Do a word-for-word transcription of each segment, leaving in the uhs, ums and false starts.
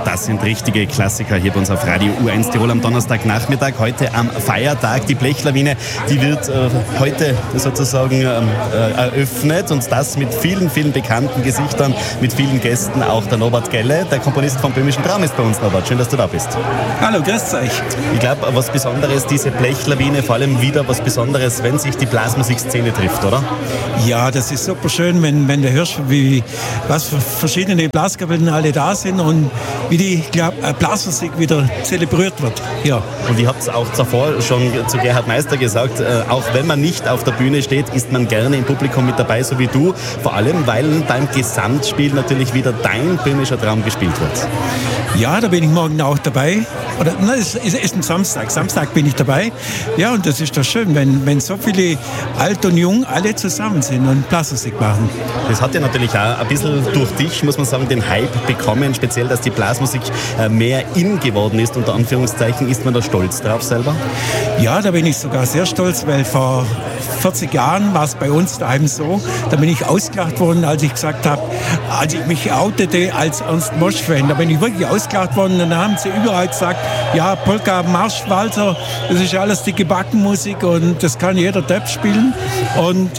das sind richtige Klassiker hier bei uns auf Radio U eins Tirol am Donnerstagnachmittag. Heute am Feiertag. Die Blechlawine, die wird äh, heute sozusagen ähm, äh, eröffnet und das mit vielen, vielen bekannten Gesichtern, mit vielen Gästen. Auch der Norbert Gelle, der Komponist vom Böhmischen Traum, ist bei uns. Norbert, schön, dass du da bist. Hallo, grüßt euch. Ich glaube, was Besonderes, diese Blechlawine, vor allem wieder was Besonderes, wenn sich die Blasmusikszene trifft, oder? Ja, das ist super schön, wenn, wenn du hörst, wie, was für verschiedene Blaskapellen alle da sind und wie die glaub, Blasmusik wieder zelebriert wird. Ja. Und ich habe es auch zuvor schon zu Gerhard Meister gesagt, äh, auch wenn man nicht auf der Bühne steht, ist man gerne im Publikum mit dabei, so wie du. Vor allem, weil beim Gesamtspiel natürlich wieder dein Böhmischer Traum gespielt wird. Ja, da bin ich morgen auch dabei. Oder, nein, es ist, ist ein Samstag. Samstag bin ich dabei. Ja, und das ist doch schön, wenn, wenn so viele alt und jung alle zusammen sind und Blasmusik machen. Das hat ja natürlich auch ein bisschen durch dich, muss man sagen, den Hype bekommen, speziell, dass die Blasmusik mehr in geworden ist, unter Anführungszeichen. Ist man da stolz drauf selber? Ja, da bin ich sogar sehr stolz, weil vor vierzig Jahren war es bei uns daheim so, da bin ich ausgelacht worden, als ich gesagt habe, als ich mich outete als Ernst Mosch-Fan, da bin ich wirklich ausgelacht worden und dann haben sie überall gesagt, ja, Polka, Marsch, Walzer, das ist alles dicke Backenmusik und das kann jeder Depp spielen und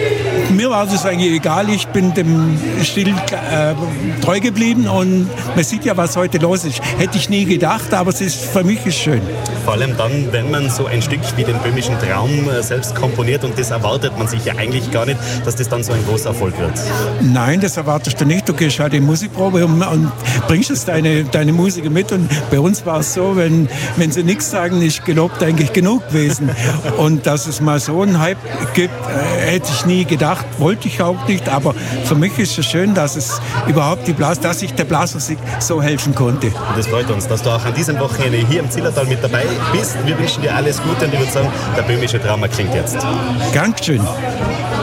mir war das eigentlich egal, ich bin dem Stil äh, treu geblieben und man sieht ja, was heute los ist. Hätte ich nie gedacht, aber es ist, für mich ist schön. Vor allem dann, wenn man so ein Stück wie den Böhmischen Traum äh, selbst komponiert und das erwartet man sich ja eigentlich gar nicht, dass das dann so ein großer Erfolg wird. Nein, das erwartest du nicht. Du gehst halt in Musikprobe und, und bringst es deine, deine Musiker mit und bei uns war es so, wenn, wenn sie nichts sagen, ist gelobt eigentlich genug gewesen. Und dass es mal so einen Hype gibt, äh, hätte ich nie gedacht. Wollte ich auch nicht, aber für mich ist es schön, dass es überhaupt die Blas, dass ich der Blasmusik so helfen konnte. Und das freut uns, dass du auch an diesem Wochenende hier im Zillertal mit dabei bist. Wir wünschen dir alles Gute und ich würde sagen, der Böhmische Traum klingt jetzt. Dankeschön.